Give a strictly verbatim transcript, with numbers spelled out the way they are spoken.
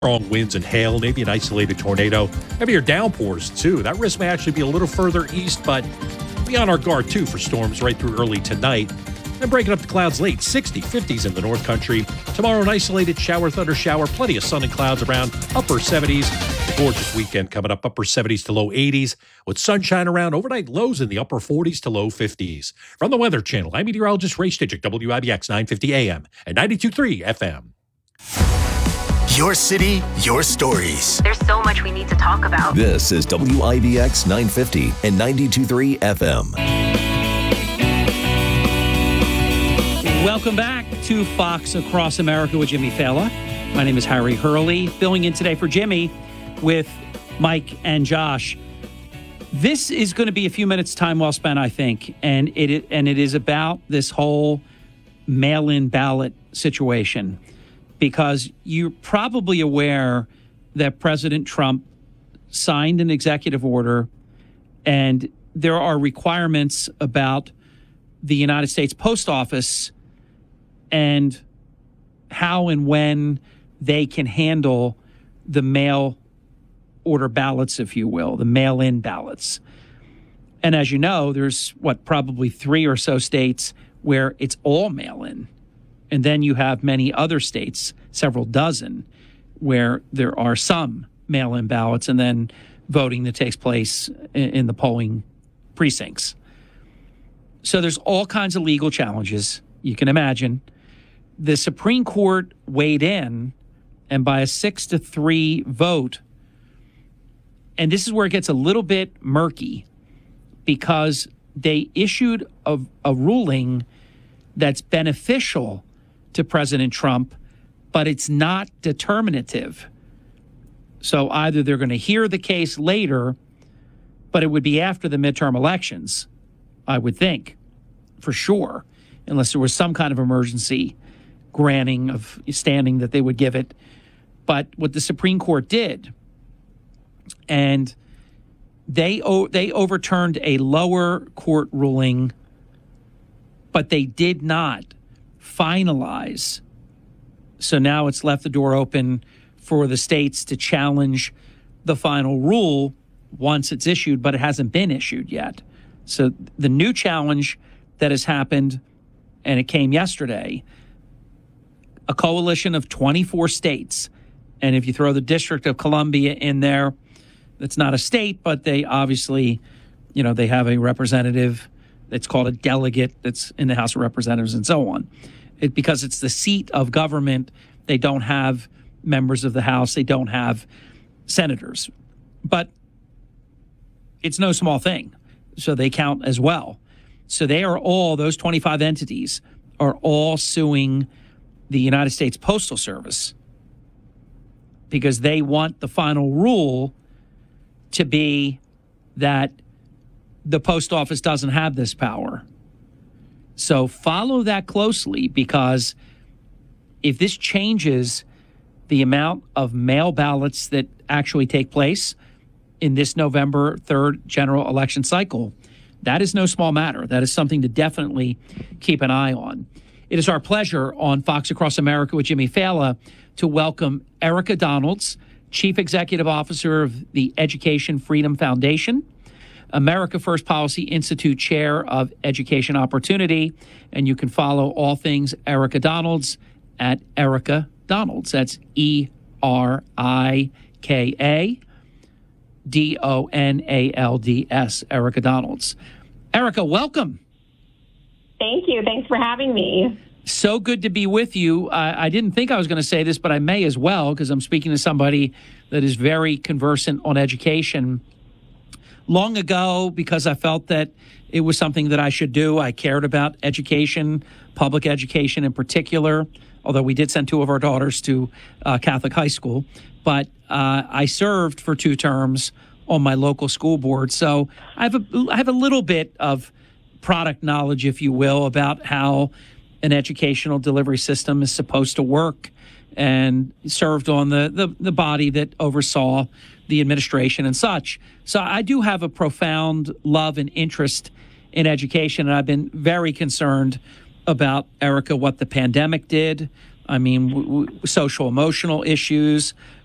strong winds and hail, maybe an isolated tornado, maybe your downpours too. That risk may actually be a little further east, but be on our guard too for storms right through early tonight. And breaking up the clouds late, sixty, fifties in the North Country. Tomorrow, an isolated shower, thunder shower, plenty of sun and clouds around, upper seventies. Gorgeous weekend coming up, upper seventies to low eighties, with sunshine around, overnight lows in the upper forties to low fifties. From the Weather Channel, I'm meteorologist Ray Stitchick, W I B X nine fifty A M and ninety-two point three F M. Your city, your stories. There's so much we need to talk about. This is W I B X nine fifty and ninety-two point three F M. Welcome back to Fox Across America with Jimmy Fallon. My name is Harry Hurley, filling in today for Jimmy with Mike and Josh. This is going to be a few minutes time well spent, I think, and it and it is about this whole mail-in ballot situation, because you're probably aware that President Trump signed an executive order, and there are requirements about the United States Post Office and how and when they can handle the mail order ballots, if you will, the mail-in ballots. And as you know, there's, what, probably three or so states where it's all mail-in. And then you have many other states, several dozen, where there are some mail-in ballots and then voting that takes place in, in the polling precincts. So there's all kinds of legal challenges, you can imagine. The Supreme Court weighed in, and by a six to three vote, and this is where it gets a little bit murky, because they issued a, a ruling that's beneficial to President Trump, but it's not determinative. So either they're going to hear the case later, but it would be after the midterm elections, I would think, for sure, unless there was some kind of emergency granting of standing that they would give it. But what the Supreme Court did, and they o- they overturned a lower court ruling, but they did not finalize. So now it's left the door open for the states to challenge the final rule once it's issued, but it hasn't been issued yet. So the new challenge that has happened, and it came yesterday, a coalition of twenty-four states. And if you throw the District of Columbia in there, it's not a state, but they obviously, you know, they have a representative. It's called a delegate that's in the House of Representatives and so on. It, because it's the seat of government, they don't have members of the House. They don't have senators. But it's no small thing. So they count as well. So they are all, those twenty-five entities are all suing the United States Postal Service because they want the final rule to be that the post office doesn't have this power. So follow that closely, because if this changes the amount of mail ballots that actually take place in this November third general election cycle, that is no small matter. That is something to definitely keep an eye on. It is our pleasure on Fox Across America with Jimmy Fallon to welcome Erica Donalds, Chief Executive Officer of the Education Freedom Foundation, America First Policy Institute Chair of Education Opportunity, and you can follow all things Erica Donalds at Erica Donalds. That's E R I K A D O N A L D S, Erica Donalds. Erica, welcome. Thank you. Thanks for having me. So good to be with you. I, I didn't think I was going to say this, but I may as well, because I'm speaking to somebody that is very conversant on education. Long ago, because I felt that it was something that I should do, I cared about education, public education in particular, although we did send two of our daughters to uh, Catholic high school. But uh, I served for two terms on my local school board. So I have a, I have a little bit of product knowledge, if you will, about how an educational delivery system is supposed to work, and served on the, the, the body that oversaw the administration and such. So I do have a profound love and interest in education, and I've been very concerned about, Erica, what the pandemic did. I mean, w- w- social emotional issues,